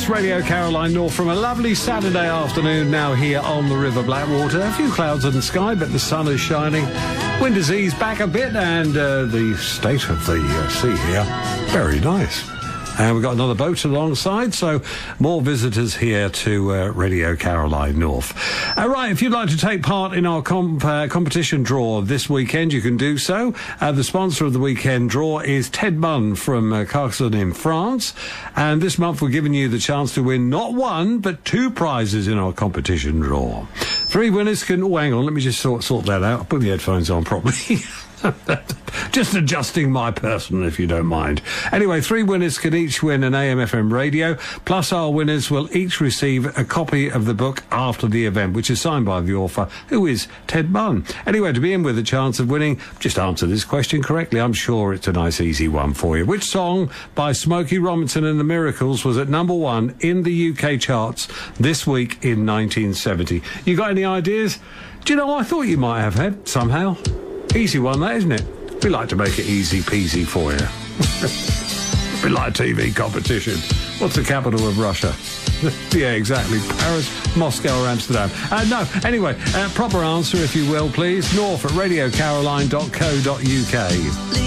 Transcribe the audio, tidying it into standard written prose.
It's Radio Caroline North from a lovely Saturday afternoon now here on the River Blackwater. A few clouds in the sky, but the sun is shining. Wind has eased back a bit, and the state of the sea here, very nice. And we've got another boat alongside, so more visitors here to Radio Caroline North. Right, if you'd like to take part in our competition draw this weekend, you can do so. The sponsor of the weekend draw is Ted Bunn from Carcassonne in France. And this month we're giving you the chance to win not one, but two prizes in our competition draw. Three winners can... Oh, hang on, let me just sort that out. I'll put the headphones on properly. Just adjusting my person, if you don't mind. Anyway, three winners can each win an AM/FM radio, plus our winners will each receive a copy of the book after the event, which is signed by the author, who is Ted Bunn. Anyway, to be in with a chance of winning, just answer this question correctly. I'm sure it's a nice, easy one for you. Which song by Smokey Robinson and the Miracles was at number one in the UK charts this week in 1970? You got any ideas? Do you know, I thought you might have had, somehow. Easy one, that, isn't it? We like to make it easy peasy for you. We like TV competition. What's the capital of Russia? Yeah, exactly. Paris, Moscow or Amsterdam. No, anyway, proper answer, if you will, please. North at radiocaroline.co.uk.